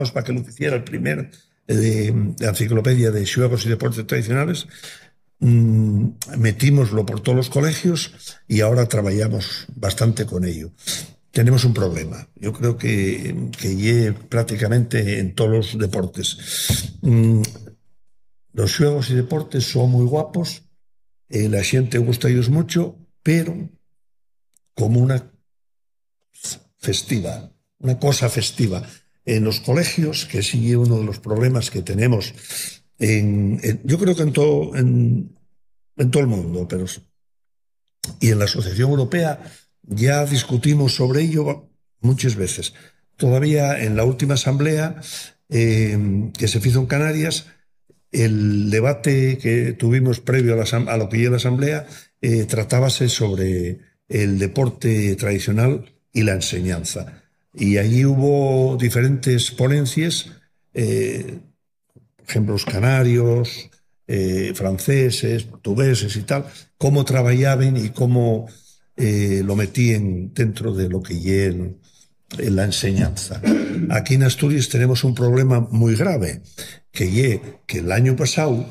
para que lo hiciera el primer de enciclopedia de xuegos y deportes tradicionales, metímoslo por todos los colegios y ahora trabajamos bastante con ello. Tenemos un problema, yo creo que prácticamente en todos los deportes. Los xuegos y deportes son muy guapos, la xente gusta ellos mucho, pero como una festiva, una cosa festiva. En los colegios, que sí es uno de los problemas que tenemos, yo creo que en todo el mundo, pero y en la Asociación Europea ya discutimos sobre ello muchas veces. Todavía en la última asamblea que se hizo en Canarias, el debate que tuvimos previo a lo que ya la asamblea tratábase sobre el deporte tradicional y la enseñanza. Y allí hubo diferentes ponencias, ejemplos canarios, franceses, portugueses y tal, cómo trabajaban y cómo lo metían dentro de lo que es la enseñanza. Aquí en Asturias tenemos un problema muy grave, que el año pasado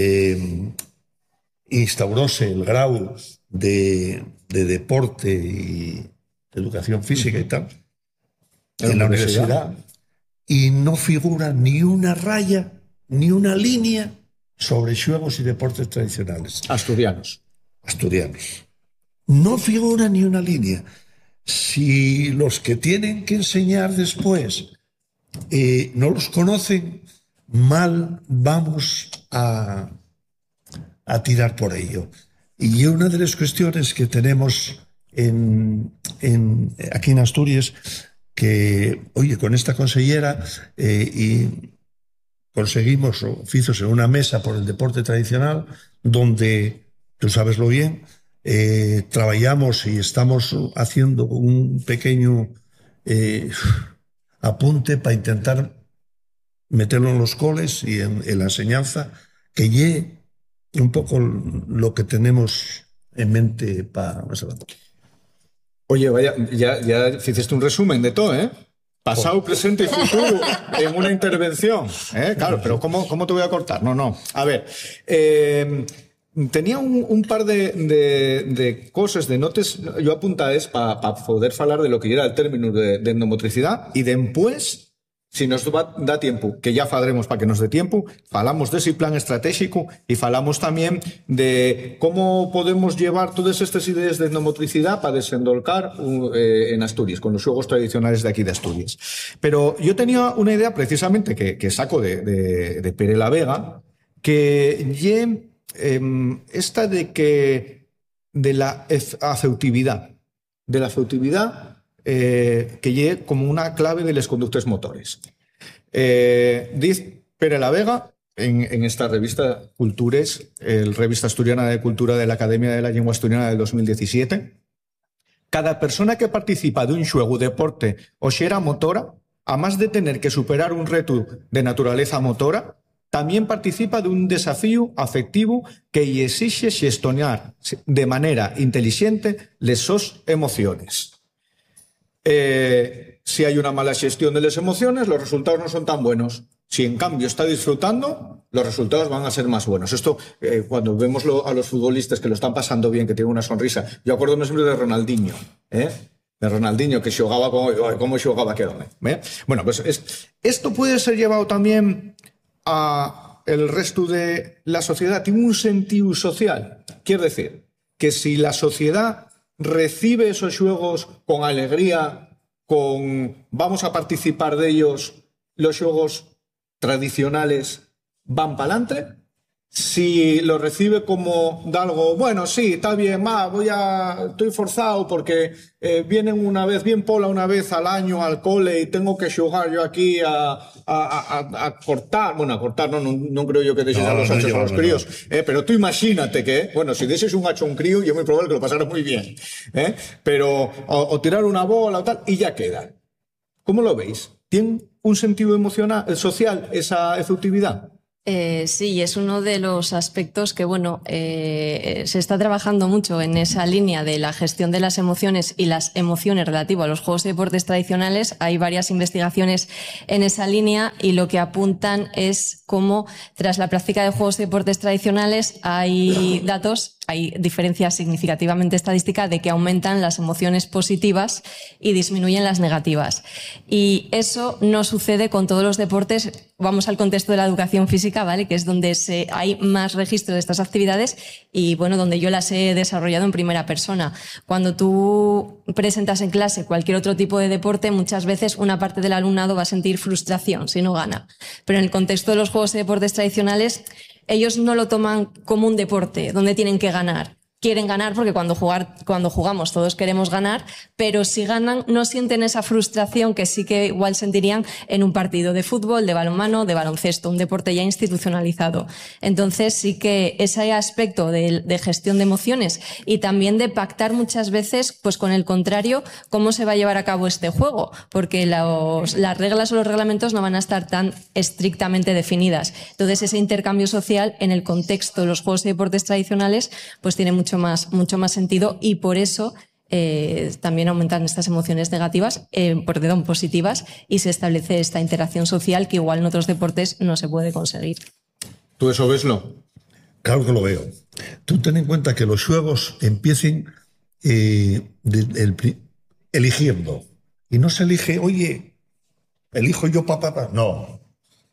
instauróse el grado de deporte y de educación física y tal en la universidad, y no figura ni una raya ni una línea sobre xuegos y deportes tradicionales asturianos. No figura ni una línea. Si los que tienen que enseñar después no los conocen, mal vamos a tirar por ello. Y una de las cuestiones que tenemos aquí en Asturias, que, oye, con esta consellera y conseguimos, o fízose una mesa por el deporte tradicional, donde, tú sabeslo bien, trabajamos y estamos haciendo un pequeño apunte para intentar meterlo en los coles y en la enseñanza, que llegue un poco lo que tenemos en mente para más adelante. Oye, vaya, ya hiciste un resumen de todo, ¿eh? Pasado, presente y futuro en una intervención. Claro, pero ¿cómo te voy a cortar? No. A ver, tenía un par de cosas, de notes, yo apuntades para poder hablar de lo que era el término de endomotricidad y después, si nos da tiempo, que ya falaremos para que nos dé tiempo, falamos de ese plan estratégico y falamos también de cómo podemos llevar todas estas ideas de endomotricidad para desendolcar en Asturias, con los xuegos tradicionales de aquí de Asturias. Pero yo tenía una idea precisamente que saco de Pere la Vega, que esta de la afectividad, que llegue como una clave de las conductas motores. Dice Pere la Vega en esta revista Cultures, revista asturiana de cultura de la Academia de la Lengua Asturiana del 2017, cada persona que participa de un xuego, deporte o xera motora, a más de tener que superar un reto de naturaleza motora, también participa de un desafío afectivo que lle exixe xestionar de manera inteligente les sos emociones. Si hay una mala gestión de las emociones, los resultados no son tan buenos. Si en cambio está disfrutando, los resultados van a ser más buenos. Esto, cuando vemos a los futbolistas que lo están pasando bien, que tienen una sonrisa, yo acuérdome siempre de Ronaldinho, de Ronaldinho, que xogaba como xogaba aquel home. Bueno, pues esto puede ser llevado también a el resto de la sociedad. Tiene un sentido social. Quiere decir que si la sociedad recibe esos xuegos con alegría, vamos a participar de ellos, los xuegos tradicionales van para adelante. Si lo recibe como de algo, bueno, sí, está bien, estoy forzado porque vienen bien pola una vez al año al cole y tengo que xogar yo aquí a cortar. Bueno, a cortar no creo yo que dejes a los hachos a los críos, pero tú imagínate que, bueno, si deses un hacho a un crío, yo muy probable que lo pasara muy bien, pero o tirar una bola o tal, y ya queda. ¿Cómo lo veis? ¿Tiene un sentido emocional, social, esa efectividad? Sí, es uno de los aspectos que, bueno, se está trabajando mucho en esa línea de la gestión de las emociones y las emociones relativo a los juegos de deportes tradicionales. Hay varias investigaciones en esa línea y lo que apuntan es cómo, tras la práctica de juegos de deportes tradicionales, hay diferencias significativamente estadísticas de que aumentan las emociones positivas y disminuyen las negativas. Y eso no sucede con todos los deportes. Vamos al contexto de la educación física, ¿vale? Que es donde hay más registro de estas actividades y, bueno, donde yo las he desarrollado en primera persona. Cuando tú presentas en clase cualquier otro tipo de deporte, muchas veces una parte del alumnado va a sentir frustración si no gana. Pero en el contexto de los juegos de deportes tradicionales, ellos no lo toman como un deporte donde tienen que ganar. Quieren ganar porque cuando jugamos todos queremos ganar, pero si ganan no sienten esa frustración que sí que igual sentirían en un partido de fútbol, de balonmano, de baloncesto, un deporte ya institucionalizado. Entonces sí que ese aspecto de gestión de emociones y también de pactar muchas veces pues con el contrario cómo se va a llevar a cabo este juego, porque las reglas o los reglamentos no van a estar tan estrictamente definidas. Entonces ese intercambio social en el contexto de los juegos de deportes tradicionales pues tiene mucho más sentido y por eso también aumentan estas emociones negativas, positivas, y se establece esta interacción social que igual en otros deportes no se puede conseguir. ¿Tú eso veslo? Claro que lo veo. Tú ten en cuenta que los juegos empiecen eligiendo. Y no se elige, oye, elijo yo papá. No.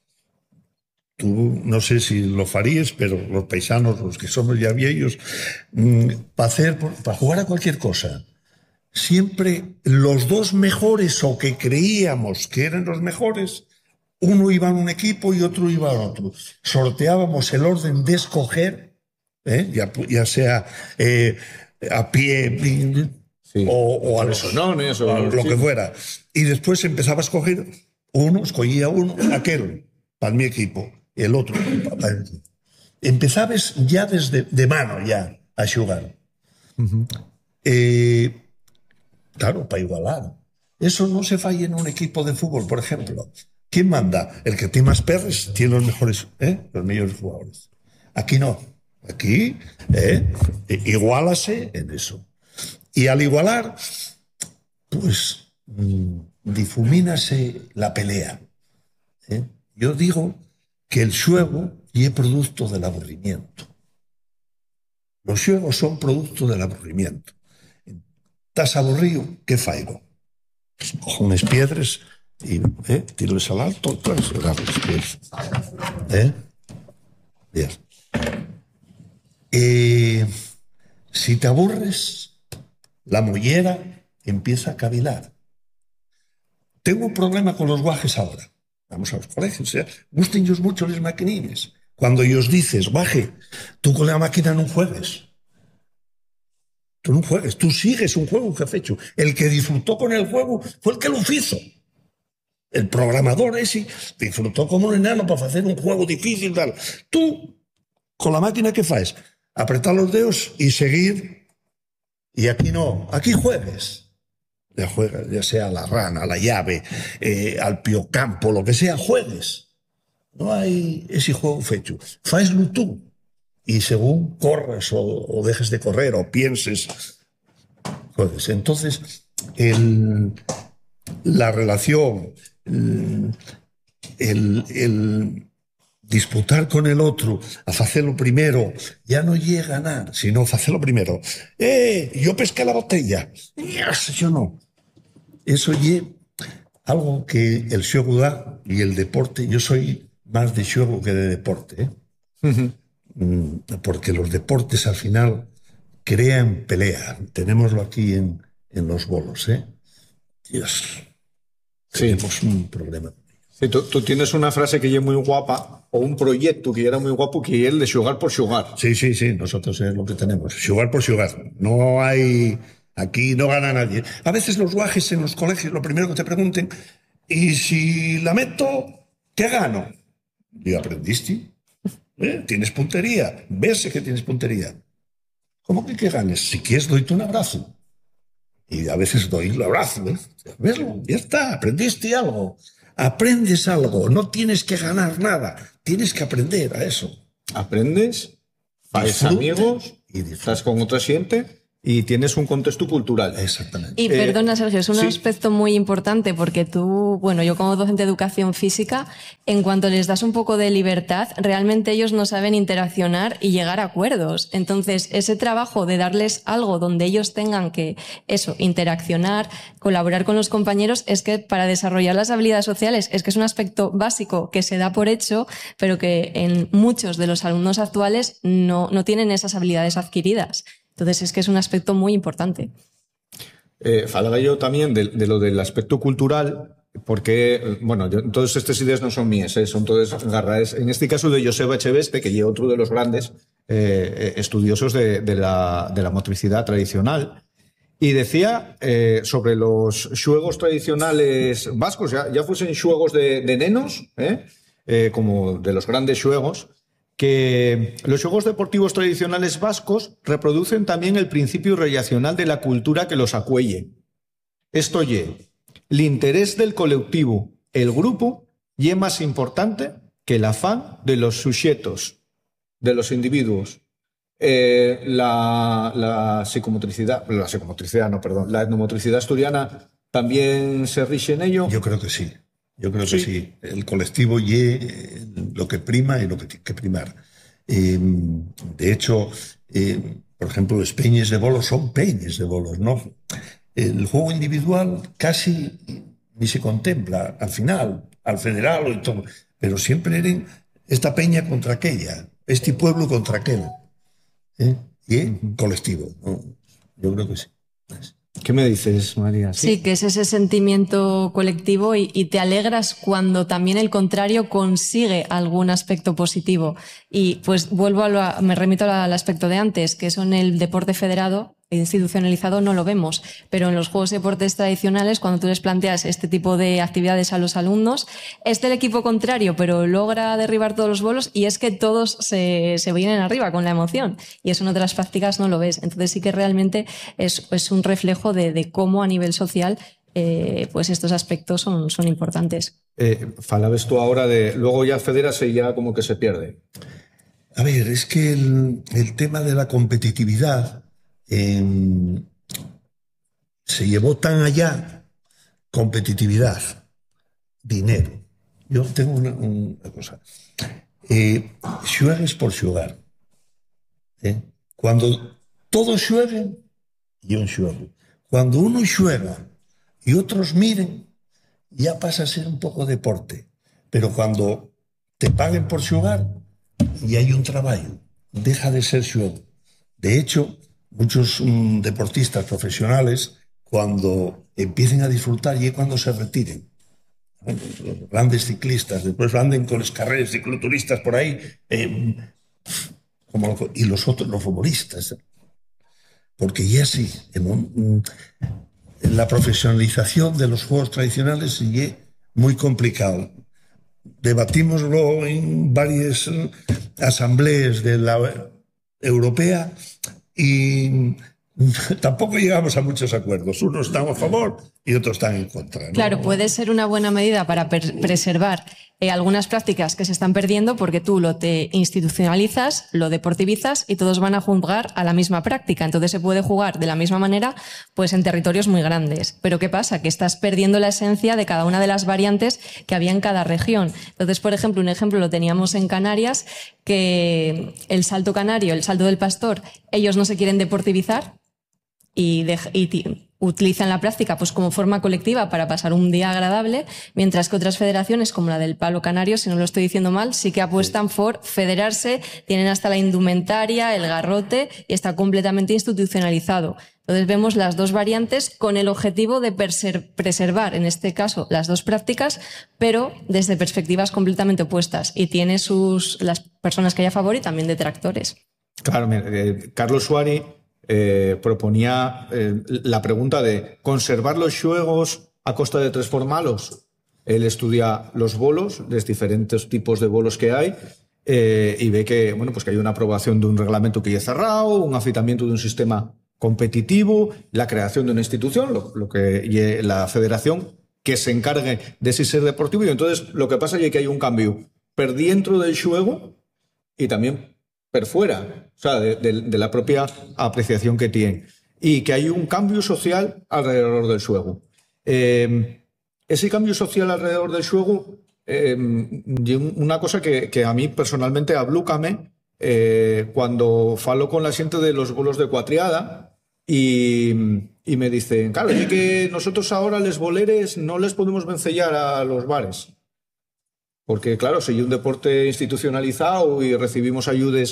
Tú no sé si lo farías, pero los paisanos, los que somos ya viejos, para jugar a cualquier cosa, siempre los dos mejores o que creíamos que eran los mejores, uno iba en un equipo y otro iba en otro. Sorteábamos el orden de escoger, ya sea a pie Sí. o a los sonones o o lo que fuera. Y después empezaba a escoger escogía uno, aquel, para mi equipo. El otro. Empezabas ya desde de mano ya a xugar. Claro, para igualar. Eso no se falla en un equipo de fútbol, por ejemplo. ¿Quién manda? El que tiene más perros tiene los mejores jugadores. Aquí no. Aquí igualase en eso. Y al igualar, pues difumínase la pelea. Yo digo que el xuego é producto del aburrimiento. Los xuegos son producto del aburrimiento. Estás aburrido, ¿qué faigo? Pues cojo unas piedras y tiroles al alto, pues agarro las piedras. Bien. Si te aburres, la mollera empieza a cavilar. Tengo un problema con los guajes ahora. Vamos a los colegios, gusten ellos mucho los maquinines. Cuando ellos dices, guaje, tú con la máquina no juegues. Tú no juegues, tú sigues un juego que has hecho. El que disfrutó con el juego fue el que lo hizo. El programador ese disfrutó como un enano para hacer un juego difícil. Tal. Tú, con la máquina, ¿qué haces? Apretar los dedos y seguir. Y aquí no, aquí juegues. Ya juegas, ya sea la rana, la llave, al piocampo, lo que sea, juegues. No hay ese juego fecho. Faeslo tú. Y según corras o dejes de correr o pienses, juegues. Entonces, la relación, el disputar con el otro, a hacerlo primero, ya no llega a ganar, sino hacerlo primero. Yo pesqué la botella. Yo no. Eso es algo que el xuego da y el deporte. Yo soy más de xuego que de deporte, porque los deportes al final crean pelea. Tenemoslo aquí en los bolos. Dios, tenemos un problema. Sí, tú tienes una frase que es muy guapa, o un proyecto que era muy guapo, que es el de xugar por xugar. Sí, nosotros es lo que tenemos. Xugar por xugar. No hay... Aquí no gana nadie. A veces los guajes en los colegios lo primero que te pregunten, ¿y si la meto, qué gano? Y aprendiste. ¿Tienes puntería? Ves que tienes puntería. ¿Cómo que ganes? Si quieres, doy un abrazo. Y a veces doy el abrazo. ¿Ves? Ya está, aprendiste algo. aprendes algo, no tienes que ganar nada, tienes que aprender a eso. Aprendes, haces amigos, estás con otra gente y tienes un contexto cultural. Exactamente. Y perdona, Sergio, es un aspecto muy importante porque tú, bueno, yo como docente de educación física, en cuanto les das un poco de libertad, realmente ellos no saben interaccionar y llegar a acuerdos. Entonces, ese trabajo de darles algo donde ellos tengan que, interaccionar, colaborar con los compañeros, es que para desarrollar las habilidades sociales, es que es un aspecto básico que se da por hecho, pero que en muchos de los alumnos actuales no tienen esas habilidades adquiridas. Entonces es que es un aspecto muy importante. Falaba yo también de lo del aspecto cultural, porque, bueno, todas estas ideas no son mías, son todas agarradas, en este caso de Joseba Echeveste, que es otro de los grandes estudiosos de la motricidad tradicional, y decía sobre los xuegos tradicionales vascos, ya fuesen xuegos de nenos, como de los grandes xuegos, que los xuegos deportivos tradicionales vascos reproducen también el principio irracional de la cultura que los acuelle. Esto ye, el interés del colectivo, el grupo, ye más importante que el afán de los sujetos, de los individuos. La etnomotricidad asturiana también se rige en ello. Yo creo que sí. Yo creo que sí. El colectivo y lo que prima y lo que tiene que primar. De hecho, por ejemplo, los peñes de bolos son peñes de bolos, ¿no? El juego individual casi ni se contempla al final, al federal y todo, pero siempre eran esta peña contra aquella, este pueblo contra aquel. Y colectivo, ¿no? Yo creo que sí. ¿Qué me dices, María? Sí, que es ese sentimiento colectivo y te alegras cuando también el contrario consigue algún aspecto positivo. Y pues me remito al aspecto de antes, que eso en el deporte federado, institucionalizado, no lo vemos. Pero en los juegos de deportes tradicionales, cuando tú les planteas este tipo de actividades a los alumnos, es del equipo contrario, pero logra derribar todos los bolos y es que todos se vienen arriba con la emoción. Y eso en otras prácticas no lo ves. Entonces sí que realmente es un reflejo de cómo a nivel social pues estos aspectos son importantes. Falabas tú ahora de luego ya federarse y ya como que se pierde. A ver, es que el tema de la competitividad se llevó tan allá, competitividad, dinero. Yo tengo una cosa. Xuegues por xugar. Cuando todos xueguen, yo xuego. Cuando uno xuega y otros miren, ya pasa a ser un poco deporte. Pero cuando te paguen por xugar y hay un trabajo, deja de ser xuego. De hecho, muchos deportistas profesionales, cuando empiecen a disfrutar y cuando se retiren. Los grandes ciclistas, después anden con las carreras cicloturistas por ahí, y los otros, los futbolistas. Porque ya sí, en la profesionalización de los juegos tradicionales es muy complicado. Debatímoslo en varias asambleas de la europea y tampoco llegamos a muchos acuerdos. Unos están a favor y otros están en contra, ¿no? Claro, puede ser una buena medida para preservar algunas prácticas que se están perdiendo porque tú lo te institucionalizas, lo deportivizas y todos van a jugar a la misma práctica. Entonces se puede jugar de la misma manera pues en territorios muy grandes. Pero ¿qué pasa? Que estás perdiendo la esencia de cada una de las variantes que había en cada región. Entonces, por ejemplo, un ejemplo lo teníamos en Canarias, que el salto canario, el salto del pastor, ellos no se quieren deportivizar y utilizan la práctica pues como forma colectiva para pasar un día agradable, mientras que otras federaciones, como la del palo canario, si no lo estoy diciendo mal, sí que apuestan por federarse, tienen hasta la indumentaria, el garrote y está completamente institucionalizado. Entonces vemos las dos variantes con el objetivo de preservar, en este caso, las dos prácticas, pero desde perspectivas completamente opuestas y tiene las personas que hay a favor y también detractores. Claro, Carlos Suárez proponía la pregunta de conservar los xuegos a costa de transformarlos. Él estudia los bolos, los diferentes tipos de bolos que hay, y ve que, bueno, pues que hay una aprobación de un reglamento que ya cerrado, un afitamiento de un sistema competitivo, la creación de una institución, lo que la federación, que se encargue de ese ser deportivo. Y entonces lo que pasa es que hay un cambio per dentro del xuego y también per fuera, o sea, de la propia apreciación que tiene. Y que hay un cambio social alrededor del xuego. Ese cambio social alrededor del xuego, una cosa que a mí personalmente ablúcame cuando falo con la xente de los bolos de cuatriada y me dicen, claro, es que nosotros ahora les boleres no les podemos vencellar a los bares. Porque, claro, si hay un deporte institucionalizado y recibimos ayudes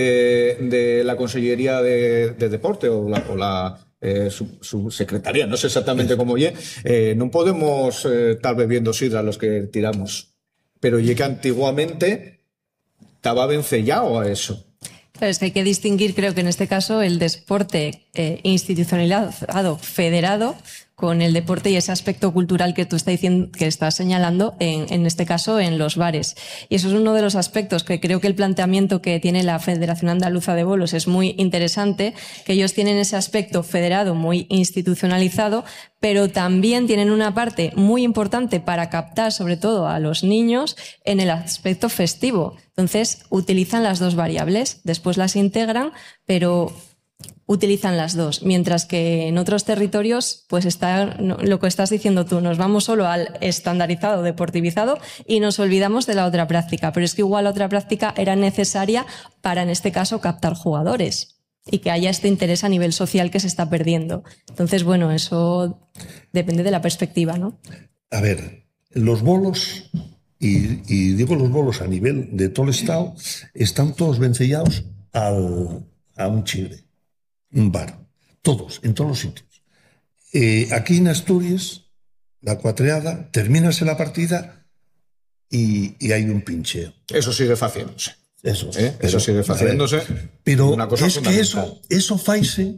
de la Consellería de Deporte o la subsecretaría, no sé exactamente cómo no podemos estar bebiendo sidra los que tiramos. Pero que antiguamente estaba vencellado a eso. Claro, es que hay que distinguir, creo que en este caso, el deporte institucionalizado, federado, con el deporte y ese aspecto cultural que tú estás señalando, en este caso, en los bares. Y eso es uno de los aspectos que creo que el planteamiento que tiene la Federación Andaluza de Bolos es muy interesante, que ellos tienen ese aspecto federado muy institucionalizado, pero también tienen una parte muy importante para captar, sobre todo, a los niños en el aspecto festivo. Entonces, utilizan las dos variables, después las integran, pero utilizan las dos, mientras que en otros territorios pues está lo que estás diciendo tú, nos vamos solo al estandarizado, deportivizado y nos olvidamos de la otra práctica, pero es que igual la otra práctica era necesaria para, en este caso, captar jugadores y que haya este interés a nivel social que se está perdiendo. Entonces, bueno, eso depende de la perspectiva, ¿no? A ver, los bolos, y digo los bolos a nivel de todo el Estado, están todos vencellados a un chile. Un bar, todos, en todos los sitios. Aquí en Asturias, la cuatreada, termínase la partida y hay un pincheo. Eso sigue haciéndose. Eso sigue haciéndose. Pero una cosa es que eso faise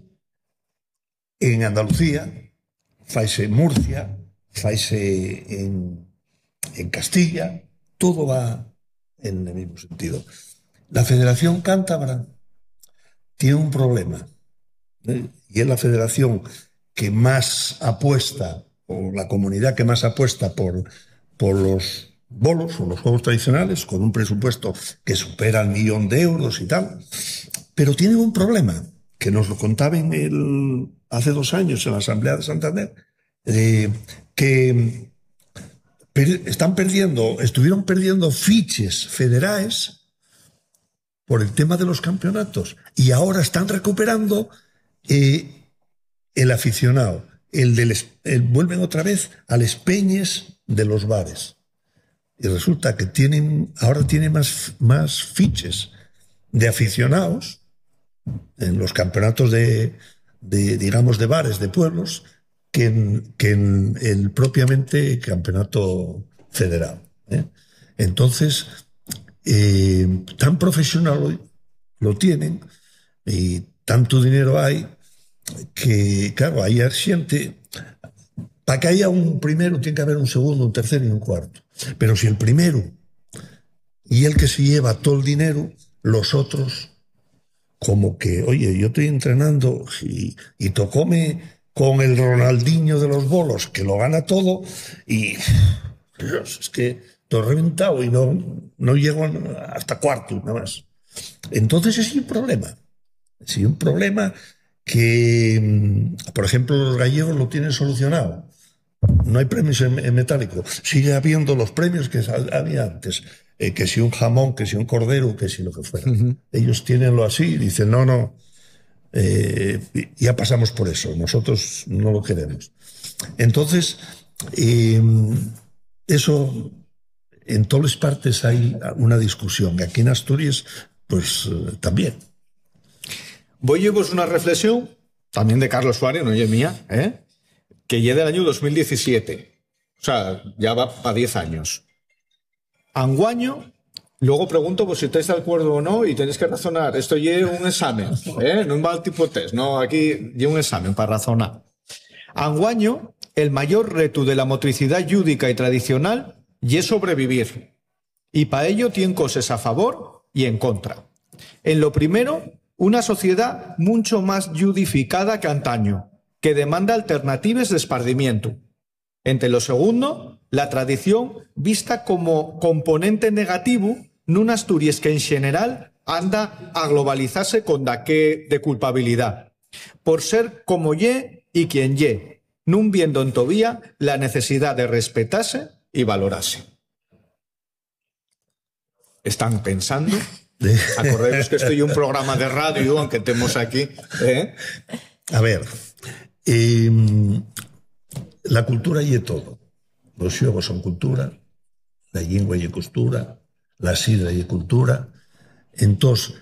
en Andalucía, faise en Murcia, faise en Castilla, todo va en el mismo sentido. La Federación Cántabra tiene un problema. Y es la federación que más apuesta, o la comunidad que más apuesta por los bolos o los juegos tradicionales, con un presupuesto que supera el 1.000.000 de euros y tal. Pero tienen un problema, que nos lo contaban hace 2 años en la Asamblea de Santander, que estuvieron perdiendo fiches federales por el tema de los campeonatos y ahora están recuperando el aficionado, vuelven otra vez a las peñes de los bares. Y resulta que ahora tienen más fiches de aficionados en los campeonatos digamos, de bares, de pueblos, que en el propiamente campeonato federal. Entonces, tan profesional lo tienen y tanto dinero hay que, claro, hay gente. Para que haya un primero tiene que haber un segundo, un tercero y un cuarto. Pero si el primero y el que se lleva todo el dinero, los otros, como que, oye, yo estoy entrenando y tocóme con el Ronaldinho de los bolos, que lo gana todo, y Dios, es que estoy reventado y no llego hasta cuarto, nada más. Entonces es un problema. Sí, un problema que, por ejemplo, los gallegos lo tienen solucionado. No hay premios en metálico. Sigue habiendo los premios que había antes. Que si un jamón, que si un cordero, que si lo que fuera. Ellos tienenlo así y dicen, no, ya pasamos por eso. Nosotros no lo queremos. Entonces, eso, en todas las partes hay una discusión. Aquí en Asturias, pues también. Voy a llevaros una reflexión, también de Carlos Suárez, no es mía, que llega del año 2017. O sea, ya va para 10 años. Anguaño, luego pregunto pues, si estáis de acuerdo o no y tenéis que razonar. Esto lleva un examen, no un mal tipo test, no, aquí lleva un examen para razonar. Anguaño, el mayor reto de la motricidad lúdica y tradicional es sobrevivir. Y para ello tienen cosas a favor y en contra. En lo primero, una sociedad mucho más ludificada que antaño, que demanda alternativas de esparcimiento. Entre lo segundo, la tradición vista como componente negativo nun Asturias que en xeneral anda a globalizarse con daqué de culpabilidad, por ser como lle y quien lle, nun viendo en todavía la necesidad de respetarse y valorarse. ¿Están pensando? Acordemos que estoy en un programa de radio, aunque estemos aquí. A ver, la cultura lle todo. Los xogos son cultura, la lingua lle cultura, la sidra lle cultura. Entón,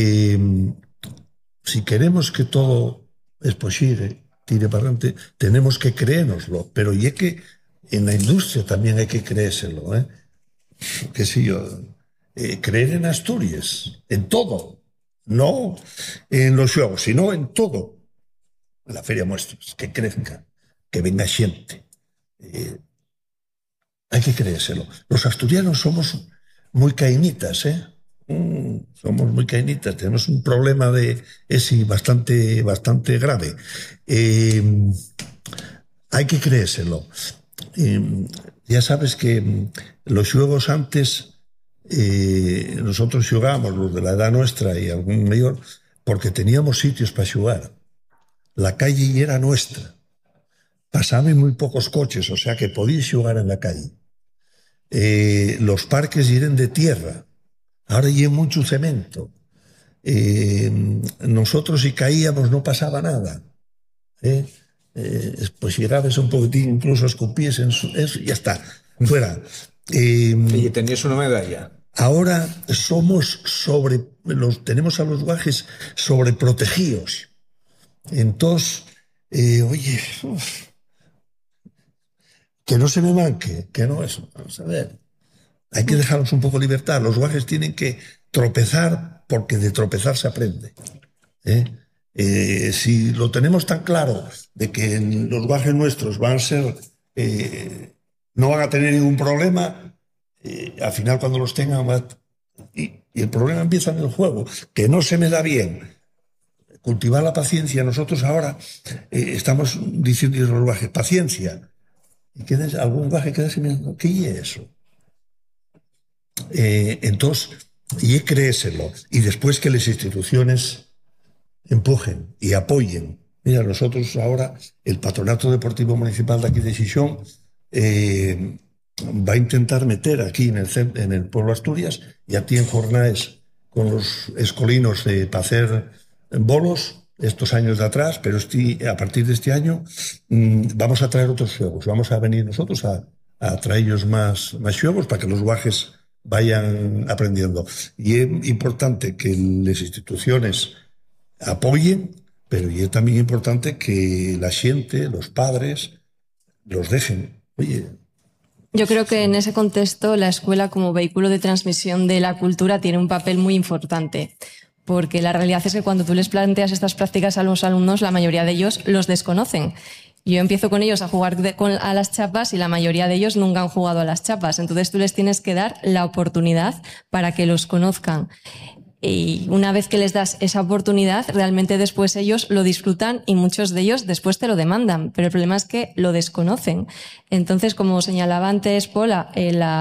si queremos que todo expoxire, tire para adelante, tenemos que creérnoslo, pero lle que en la industria también hay que creérselo, que si yo creer en Asturias, en todo, no en los xogos, sino en todo. La Feria Muestras, que crezca, que venga xente. Hay que creérselo. Los asturianos somos muy cainitas, somos muy cainitas. Tenemos un problema de ese bastante grave. Hay que creérselo. Ya sabes que los xuegos antes nosotros xugábamos, los de la edad nuestra y algún mayor, porque teníamos sitios para xugar. La calle era nuestra. Pasaban muy pocos coches, o sea que podías xugar en la calle. Los parques eran de tierra. Ahora hay mucho cemento. Nosotros si caíamos no pasaba nada. Pues llegabas un poquitín, incluso escupíes en eso y ya está, fuera. Y tenías una medalla. Ahora somos tenemos a los guajes sobreprotegidos. Entonces, oye, que no se me manque, que no eso. Vamos a ver. Hay que dejarlos un poco de libertad. Los guajes tienen que tropezar porque de tropezar se aprende. Si lo tenemos tan claro de que los guajes nuestros van a ser, no van a tener ningún problema, al final cuando los tengan y el problema empieza en el juego, que no se me da bien. Cultivar la paciencia. Nosotros ahora estamos diciendo a los guajes, paciencia. Y algún guaje queda mirando, ¿qué es eso? Entonces, y creéselo. Y después que las instituciones empujen y apoyen. Mira, nosotros ahora, el Patronato Deportivo Municipal de aquí de Xixón va a intentar meter aquí en el pueblo Asturias, ya tienen jornadas con los escolinos para hacer bolos estos años de atrás, pero a partir de este año vamos a traer otros juegos. Vamos a venir nosotros a traerlos más juegos para que los guajes vayan aprendiendo. Y es importante que las instituciones apoyen, pero y es también importante que la gente, los padres, los dejen. Oye, yo creo que en ese contexto la escuela como vehículo de transmisión de la cultura tiene un papel muy importante, porque la realidad es que cuando tú les planteas estas prácticas a los alumnos, la mayoría de ellos los desconocen. Yo empiezo con ellos a jugar a las chapas y la mayoría de ellos nunca han jugado a las chapas. Entonces tú les tienes que dar la oportunidad para que los conozcan. Y una vez que les das esa oportunidad, realmente después ellos lo disfrutan y muchos de ellos después te lo demandan. Pero el problema es que lo desconocen. Entonces, como señalaba antes Pola,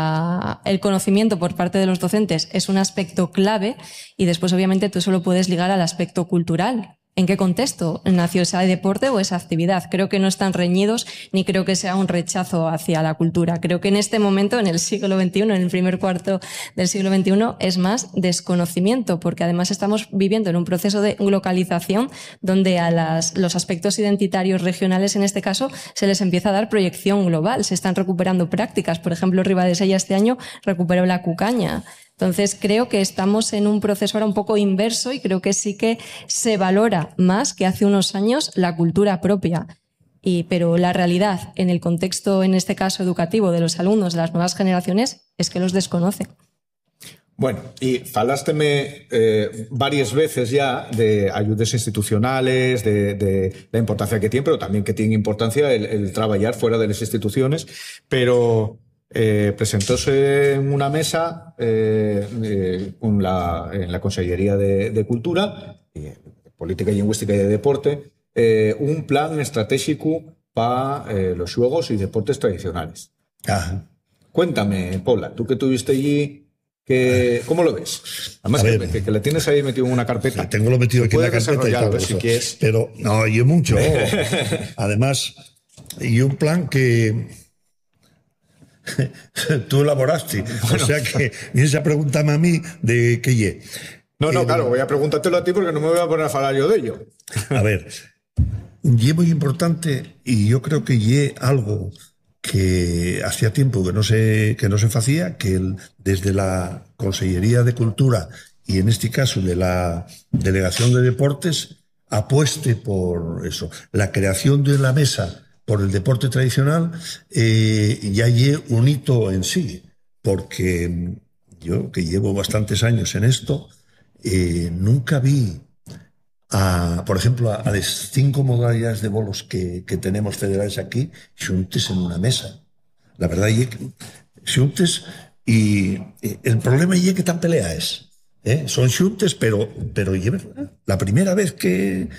el conocimiento por parte de los docentes es un aspecto clave y después obviamente tú solo puedes ligar al aspecto cultural. ¿En qué contexto nació ese deporte o esa actividad? Creo que no están reñidos ni creo que sea un rechazo hacia la cultura. Creo que en este momento, en el siglo XXI, en el primer cuarto del siglo XXI, es más desconocimiento, porque además estamos viviendo en un proceso de globalización donde a los aspectos identitarios regionales, en este caso, se les empieza a dar proyección global. Se están recuperando prácticas. Por ejemplo, Ribadesella este año recuperó la cucaña. Entonces, creo que estamos en un proceso ahora un poco inverso y creo que sí que se valora más que hace unos años la cultura propia. Pero la realidad, en el contexto, en este caso educativo, de los alumnos de las nuevas generaciones, es que los desconocen. Bueno, y falásteme varias veces ya de ayudas institucionales, de la importancia que tiene, pero también que tiene importancia el trabajar fuera de las instituciones, pero presentóse en una mesa en la Consellería de Cultura, Política Lingüística y de Deporte, un plan estratégico para los juegos y deportes tradicionales. Ah, Cuéntame, Pola, tú que estuviste allí, ¿cómo lo ves? Además, que le tienes ahí metido en una carpeta. tengo lo metido aquí en la carpeta y tal. Si quieres. Pero no, yo mucho. Además, y un plan que tú elaboraste. O sea que vienes a preguntarme a mí de qué ye. No, claro, voy a preguntártelo a ti porque no me voy a poner a hablar yo de ello. A ver, ye muy importante y yo creo que ye algo que hacía tiempo que no se hacía, que desde la Consellería de Cultura y en este caso de la Delegación de Deportes apueste por eso. La creación de la mesa por el deporte tradicional ya lle un hito en sí, porque yo, que llevo bastantes años en esto, nunca vi por ejemplo, a las 5 modalidades de bolos que tenemos federales aquí, xuntes en una mesa. La verdad es que xuntes y el problema es que tan pelea es. Son xuntes, pero la primera vez que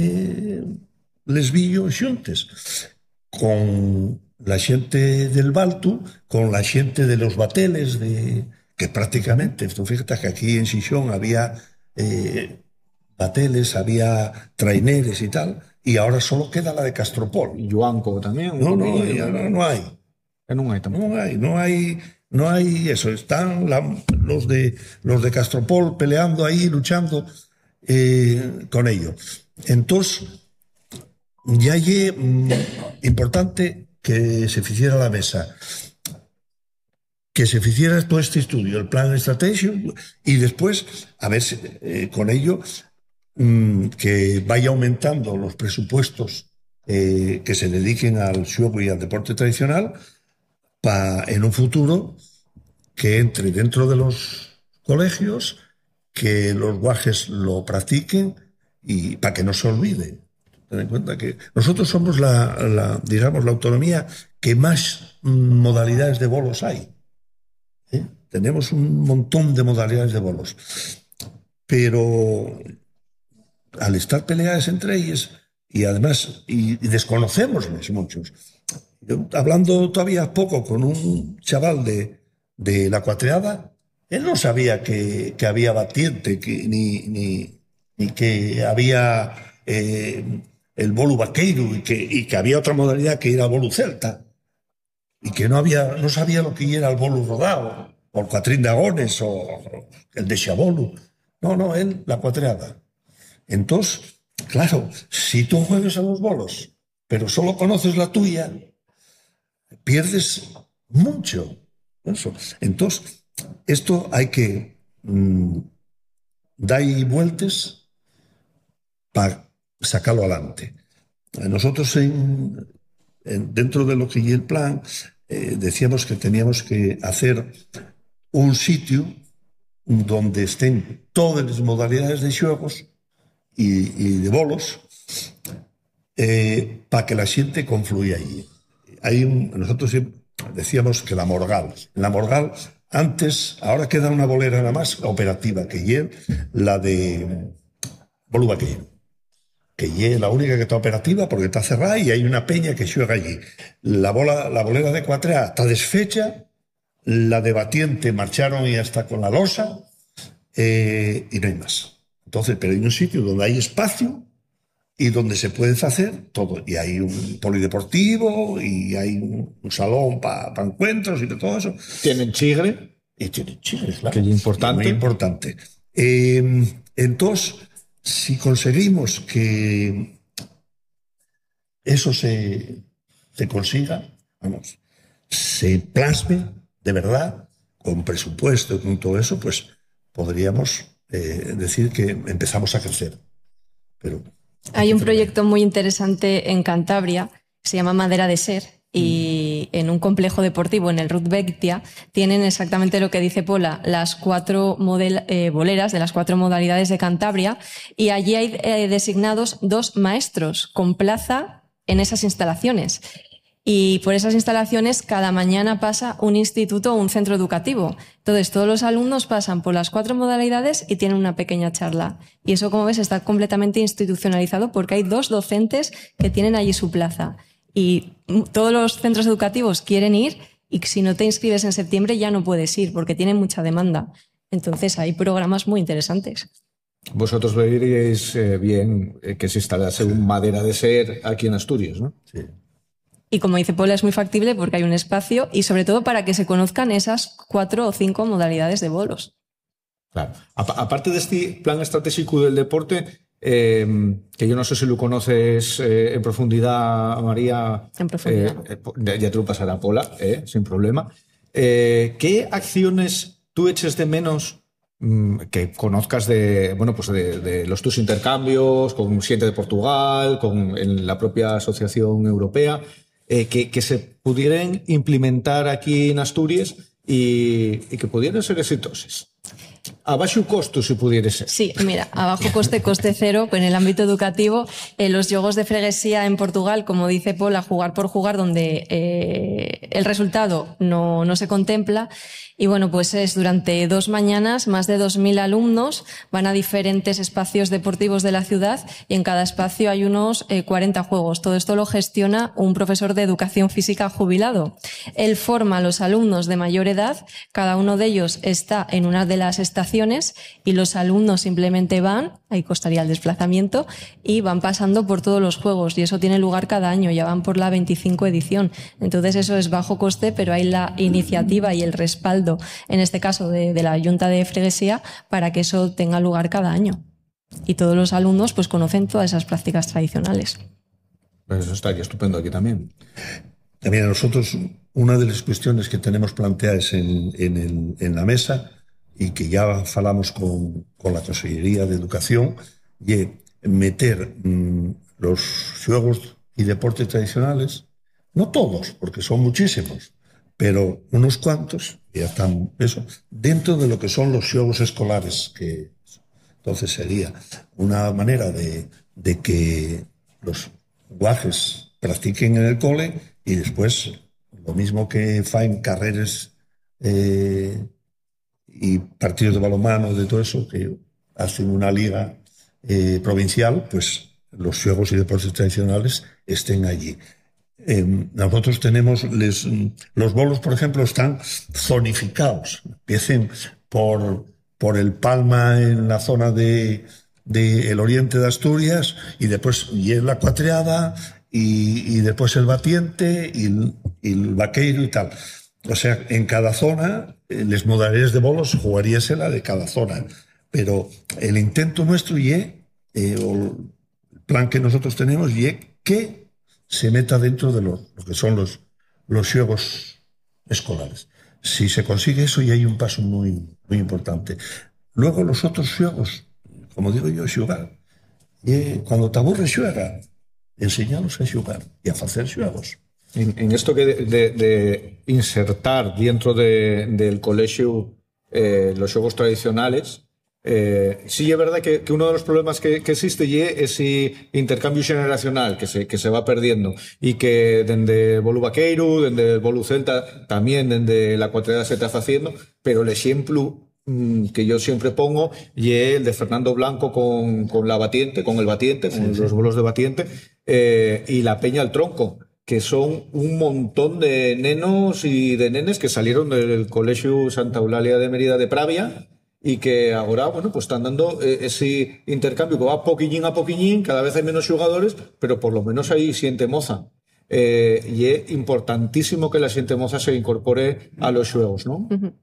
les vi yo xuntes con la xente del Baltu, con la xente de los bateles, que prácticamente, tú fíjate que aquí en Xixón había bateles, había traineres y tal, y ahora solo queda la de Castropol. Y Yuanco también. No hay. No hay tampoco. No hay eso. Están los de Castropol peleando ahí, luchando con ello. Entonces, ya es importante que se hiciera la mesa, que se hiciera todo este estudio, el plan estratégico, y después, a ver si con ello que vaya aumentando los presupuestos que se dediquen al xuego y al deporte tradicional para en un futuro que entre dentro de los colegios, que los guajes lo practiquen y para que no se olvide. Ten en cuenta que nosotros somos digamos, la autonomía que más modalidades de bolos hay. Tenemos un montón de modalidades de bolos. Pero al estar peleadas entre ellas, y además, y desconocemos muchos. Yo, hablando todavía poco con un chaval de la Cuatreada, él no sabía que había batiente, ni que había el bolu vaqueiro, y que había otra modalidad que era el bolu celta, y que no sabía lo que era el bolu rodado, o el cuatrín de agones, o el de xabolu. No, él, la Cuatreada. Entonces, claro, si tú juegas a los bolos, pero solo conoces la tuya, pierdes mucho. Eso. Entonces, esto hay que dar vueltas para sacarlo adelante. Nosotros, dentro de lo que es el plan, decíamos que teníamos que hacer un sitio donde estén todas las modalidades de xuegos y de bolos para que la xente confluya allí. Nosotros decíamos que en la Morgal antes, ahora queda una bolera nada más operativa, que es la de bolu vaqueiro, que es la única que está operativa porque está cerrada y hay una peña que xuega allí. La bolera de Cuatrea está desfecha, la de batiente marcharon y hasta con la losa, y no hay más. Entonces, pero hay un sitio donde hay espacio y donde se puede hacer todo. Y hay un polideportivo y hay un salón para encuentros y de todo eso. ¿Tienen chigre? Y tienen chigre, claro. Que es importante. Muy importante. Entonces, si conseguimos que eso se consiga, vamos, se plasme de verdad, con presupuesto y con todo eso, pues podríamos decir que empezamos a crecer. Pero hay un proyecto muy interesante en Cantabria, se llama Madera de Ser, y en un complejo deportivo, en el Ruth Bectia, tienen exactamente lo que dice Pola, las 4 boleras de las 4 modalidades de Cantabria, y allí hay designados 2 maestros con plaza en esas instalaciones. Y por esas instalaciones cada mañana pasa un instituto o un centro educativo. Entonces todos los alumnos pasan por las 4 modalidades y tienen una pequeña charla. Y eso, como ves, está completamente institucionalizado porque hay 2 docentes que tienen allí su plaza. y todos los centros educativos quieren ir y si no te inscribes en septiembre ya no puedes ir porque tienen mucha demanda. Entonces hay programas muy interesantes. Vosotros veríais bien que se instalase un Madera de Ser aquí en Asturias, ¿no? Sí. Y como dice Paula, es muy factible porque hay un espacio y sobre todo para que se conozcan esas 4 o 5 modalidades de bolos. Claro. Aparte de este plan estratégico del deporte, que yo no sé si lo conoces en profundidad, María. En profundidad. Ya te lo pasará a Paula, sin problema. ¿Qué acciones tú eches de menos que conozcas de los tus intercambios con Siete de Portugal, en la propia Asociación Europea, que se pudieran implementar aquí en Asturias y que pudieran ser exitosas? A bajo costo, si pudiera ser. Sí, mira, a bajo coste, coste cero, en el ámbito educativo, los Juegos de Freguesía en Portugal, como dice Paula, jugar por jugar, donde el resultado no se contempla. Y bueno, pues es durante 2 mañanas, más de 2.000 alumnos van a diferentes espacios deportivos de la ciudad y en cada espacio hay unos 40 juegos. Todo esto lo gestiona un profesor de educación física jubilado. Él forma a los alumnos de mayor edad, cada uno de ellos está en una de las estaciones y los alumnos simplemente van, ahí costaría el desplazamiento, y van pasando por todos los juegos y eso tiene lugar cada año, ya van por la 25 edición. Entonces eso es bajo coste, pero hay la iniciativa y el respaldo, en este caso de la Junta de Freguesía, para que eso tenga lugar cada año. Y todos los alumnos pues conocen todas esas prácticas tradicionales. Pues eso estaría estupendo aquí también. También a nosotros, una de las cuestiones que tenemos planteadas en la mesa y que ya falamos con la Consellería de Educación, y meter los xuegos y deportes tradicionales, no todos, porque son muchísimos, pero unos cuantos, ya están eso, dentro de lo que son los xuegos escolares, que entonces sería una manera de que los guajes practiquen en el cole y después lo mismo que faen carreras y partidos de balonmano, de todo eso, que hacen una liga provincial, pues los xuegos y deportes tradicionales estén allí. Nosotros tenemos los bolos, por ejemplo, están zonificados. Empiecen por el Palma en la zona de el oriente de Asturias y después y la Cuatreada y después el Batiente y el Vaqueiro y tal. O sea, en cada zona, les modalidades de bolos jugaríase la de cada zona. Pero el intento nuestro o el plan que nosotros tenemos que se meta dentro de lo que son los xuegos escolares. Si se consigue eso, ya hay un paso muy, muy importante. Luego los otros xuegos, como digo yo, xugar. Cuando te aburres, xuega. Enseñalos a xugar y a hacer xuegos. En esto de insertar dentro del colegio los xuegos tradicionales, sí es verdad que uno de los problemas que existe es ese intercambio generacional que se va perdiendo y que desde Bolu Vaqueiro, desde el Bolu Celta, también desde la Cuatreada se está haciendo, pero el ejemplo que yo siempre pongo y el de Fernando Blanco con la Batiente, con el Batiente, con los bolos de Batiente, y la Peña al Tronco, que son un montón de nenos y de nenes que salieron del Colegio Santa Eulalia de Mérida de Pravia y que ahora, bueno, pues están dando ese intercambio que va a poquillín, cada vez hay menos jugadores, pero por lo menos ahí siente moza. Y es importantísimo que la siente moza se incorpore a los juegos, ¿no?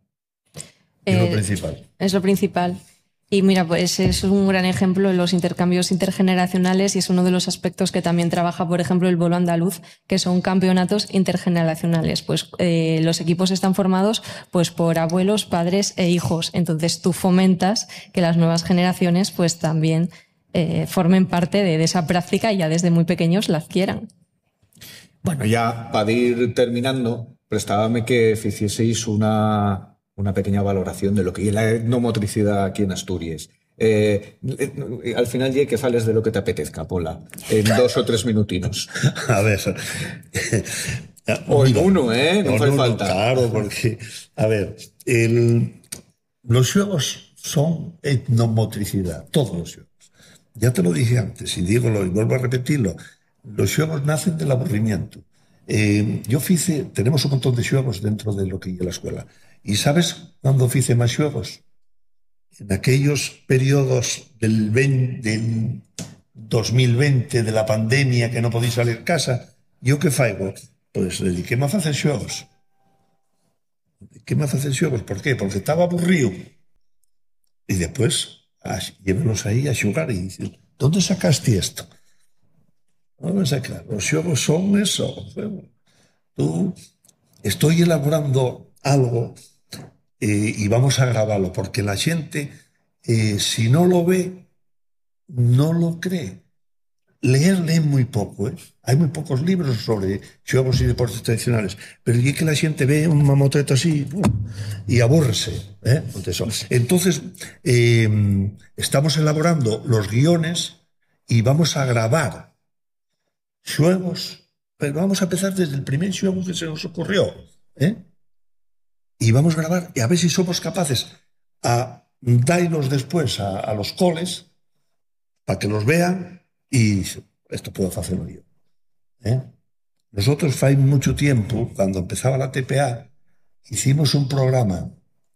Es lo principal. Es lo principal. Y mira, pues es un gran ejemplo de los intercambios intergeneracionales y es uno de los aspectos que también trabaja, por ejemplo, el bolo andaluz, que son campeonatos intergeneracionales. Pues los equipos están formados pues por abuelos, padres e hijos. Entonces tú fomentas que las nuevas generaciones pues también formen parte de esa práctica y ya desde muy pequeños la adquieran. Bueno, ya para ir terminando, prestábame que hicieseis una pequeña valoración de lo que es la etnomotricidad aquí en Asturias. Al final ya que fales de lo que te apetezca, Pola, en 2 o 3 minutinos. A ver. O en uno, no hace falta. Claro, porque, a ver, los xuegos son etnomotricidad, todos los xuegos. Ya te lo dije antes y vuelvo a repetirlo. Los xuegos nacen del aburrimiento. Yo tenemos un montón de xuegos dentro de lo que é a escuela. ¿Y sabes cuándo fice máis xuegos? En aquellos periodos del 2020, de la pandemia, que no podía salir de casa. ¿Yo qué faigo? Pues dediquéme a facer xogos. ¿Por qué? Porque estaba aburrido. Y después, llévelos aí a xugar y dicen, ¿dónde sacaste esto? ¿Dónde sacar? Los xogos son eso. Tú, estoy elaborando algo y vamos a grabarlo, porque la gente, si no lo ve, no lo cree. Lee muy poco, ¿eh? Hay muy pocos libros sobre xogos y deportes tradicionales, pero es que la gente ve un mamotreto así y aburrese, ¿eh? Entonces, estamos elaborando los guiones y vamos a grabar xuegos, pero vamos a empezar desde el primer xuego que se nos ocurrió, ¿eh? Y vamos a grabar y a ver si somos capaces a darlos después a los coles para que los vean y esto puedo hacerlo yo, ¿eh? Nosotros hace mucho tiempo, cuando empezaba la TPA, hicimos un programa,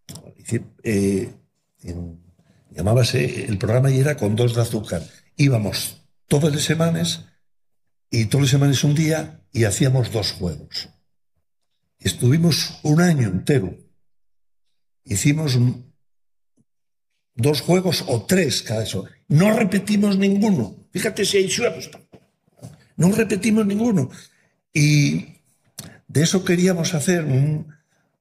llamábase el programa y era con 2 de azúcar. Íbamos todas las semanas un día y hacíamos 2 juegos. Estuvimos un año entero. Hicimos 2 juegos o 3 cada eso. No repetimos ninguno. Fíjate si hay juegos. No repetimos ninguno. Y de eso queríamos hacer un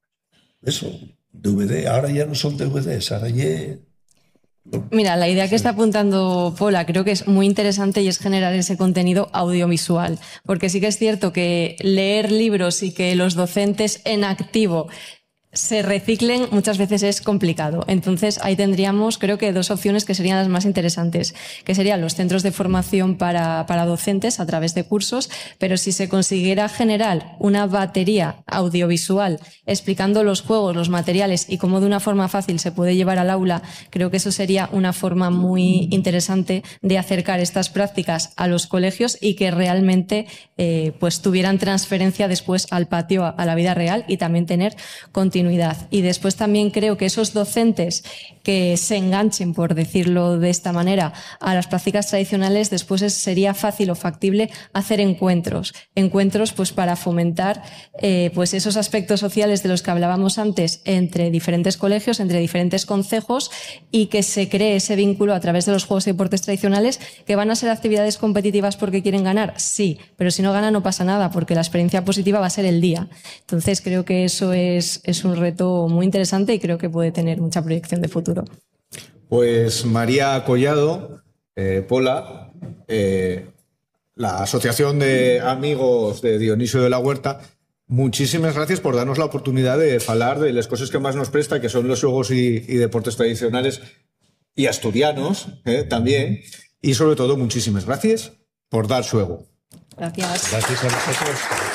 DVD. Ahora ya no son DVDs, ahora ya... Mira, la idea que está apuntando Pola creo que es muy interesante y es generar ese contenido audiovisual, porque sí que es cierto que leer libros y que los docentes en activo se reciclen muchas veces es complicado. Entonces ahí tendríamos, creo que 2 opciones que serían las más interesantes, que serían los centros de formación para docentes a través de cursos, pero si se consiguiera generar una batería audiovisual explicando los juegos, los materiales y cómo de una forma fácil se puede llevar al aula, creo que eso sería una forma muy interesante de acercar estas prácticas a los colegios y que realmente pues tuvieran transferencia después al patio, a la vida real, y también tener continuidad. Y después también creo que esos docentes que se enganchen, por decirlo de esta manera, a las prácticas tradicionales, después sería fácil o factible hacer encuentros pues para fomentar pues esos aspectos sociales de los que hablábamos antes entre diferentes colegios, entre diferentes concejos, y que se cree ese vínculo a través de los juegos y deportes tradicionales. ¿Que van a ser actividades competitivas porque quieren ganar? Sí, pero si no gana no pasa nada, porque la experiencia positiva va a ser el día. Entonces creo que eso es un reto muy interesante y creo que puede tener mucha proyección de futuro. Pues María Collado, Pola, la Asociación de Amigos de Dionisio de la Huerta, muchísimas gracias por darnos la oportunidad de hablar de las cosas que más nos presta, que son los juegos y deportes tradicionales y asturianos también. Y sobre todo, muchísimas gracias por dar juego. Gracias. Gracias a vosotros.